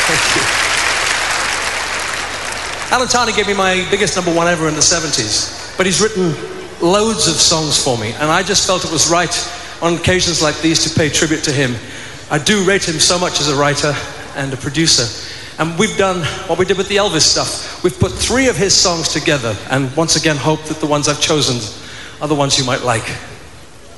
Alan Tarney gave me my biggest number one ever in the 70s, but he's written loads of songs for me, and I just felt it was right on occasions like these to pay tribute to him. I do rate him so much as a writer and a producer, and we've done what we did with the Elvis stuff. We've put 3 of his songs together, and once again hope that the ones I've chosen are the ones you might like.